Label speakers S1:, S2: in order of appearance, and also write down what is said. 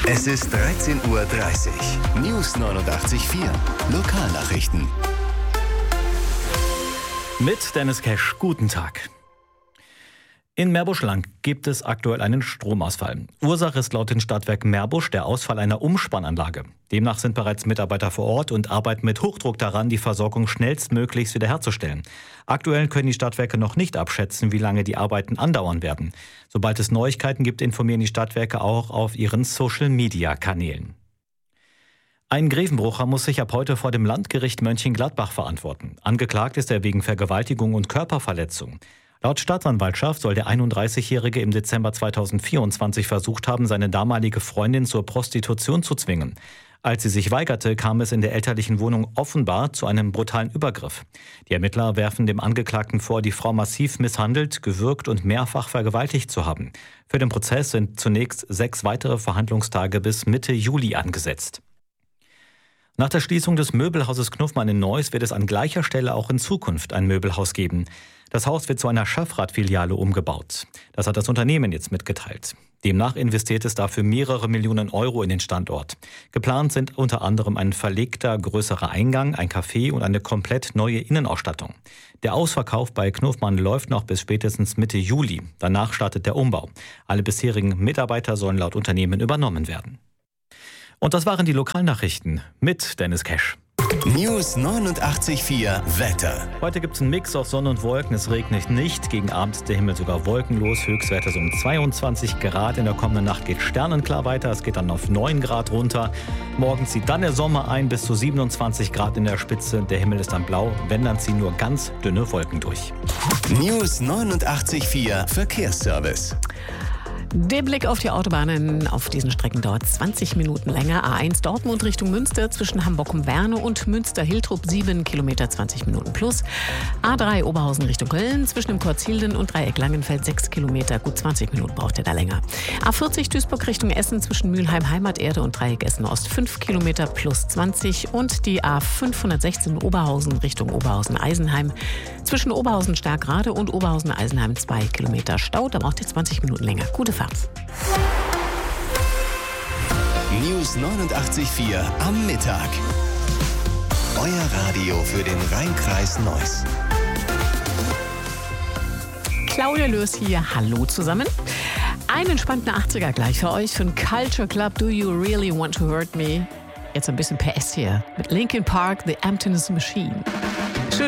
S1: Es ist 13:30 Uhr. News 89.4. Lokalnachrichten.
S2: Mit Dennis Cash, guten Tag. In Meerbusch-Lang gibt es aktuell einen Stromausfall. Ursache ist laut den Stadtwerken Meerbusch der Ausfall einer Umspannanlage. Demnach sind bereits Mitarbeiter vor Ort und arbeiten mit Hochdruck daran, die Versorgung schnellstmöglichst wiederherzustellen. Aktuell können die Stadtwerke noch nicht abschätzen, wie lange die Arbeiten andauern werden. Sobald es Neuigkeiten gibt, informieren die Stadtwerke auch auf ihren Social-Media-Kanälen. Ein Grevenbrucher muss sich ab heute vor dem Landgericht Mönchengladbach verantworten. Angeklagt ist er wegen Vergewaltigung und Körperverletzung. Laut Staatsanwaltschaft soll der 31-Jährige im Dezember 2024 versucht haben, seine damalige Freundin zur Prostitution zu zwingen. Als sie sich weigerte, kam es in der elterlichen Wohnung offenbar zu einem brutalen Übergriff. Die Ermittler werfen dem Angeklagten vor, die Frau massiv misshandelt, gewürgt und mehrfach vergewaltigt zu haben. Für den Prozess sind zunächst 6 weitere Verhandlungstage bis Mitte Juli angesetzt. Nach der Schließung des Möbelhauses Knuffmann in Neuss wird es an gleicher Stelle auch in Zukunft ein Möbelhaus geben. Das Haus wird zu einer Schaffrath-Filiale umgebaut. Das hat das Unternehmen jetzt mitgeteilt. Demnach investiert es dafür mehrere Millionen Euro in den Standort. Geplant sind unter anderem ein verlegter, größerer Eingang, ein Café und eine komplett neue Innenausstattung. Der Ausverkauf bei Knuffmann läuft noch bis spätestens Mitte Juli. Danach startet der Umbau. Alle bisherigen Mitarbeiter sollen laut Unternehmen übernommen werden. Und das waren die Lokalnachrichten mit Dennis Cash.
S1: News 89.4 Wetter.
S2: Heute gibt es einen Mix aus Sonne und Wolken. Es regnet nicht. Gegen Abend ist der Himmel sogar wolkenlos. Höchstwerte so um 22 Grad. In der kommenden Nacht geht sternenklar weiter. Es geht dann auf 9 Grad runter. Morgen zieht dann der Sommer ein bis zu 27 Grad in der Spitze. Der Himmel ist dann blau. Wenn, dann ziehen nur ganz dünne Wolken durch.
S1: News 89.4 Verkehrsservice.
S3: Der Blick auf die Autobahnen auf diesen Strecken dauert 20 Minuten länger. A1 Dortmund Richtung Münster zwischen Hamburg und Werne und Münster-Hiltrup 7 Kilometer 20 Minuten plus. A3 Oberhausen Richtung Köln zwischen dem Kurzhilden und Dreieck Langenfeld 6 Kilometer, gut 20 Minuten braucht ihr da länger. A40 Duisburg Richtung Essen zwischen Mülheim Heimaterde und Dreieck Essen Ost 5 Kilometer plus 20 und die A516 Oberhausen Richtung Oberhausen-Eisenheim zwischen Oberhausen-Starkrade und Oberhausen-Eisenheim 2 Kilometer Stau, da braucht ihr 20 Minuten länger. Gute Fahrt.
S1: News 89.4 am Mittag. Euer Radio für den Rhein-Kreis Neuss.
S3: Claudia Lörs hier. Hallo zusammen. Einen entspannten 80er gleich für euch von Culture Club. Do You Really Want to Hurt Me? Jetzt ein bisschen PS hier mit Linkin Park, The Emptiness Machine.